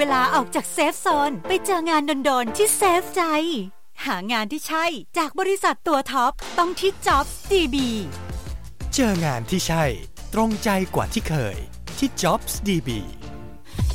เวลาออกจากเซฟโซนไปเจองานโดนๆที่เซฟใจหางานที่ใช่จากบริษัทตัวท็อปต้องที่ Jobs DB เจองานที่ใช่ตรงใจกว่าที่เคยที่ Jobs DB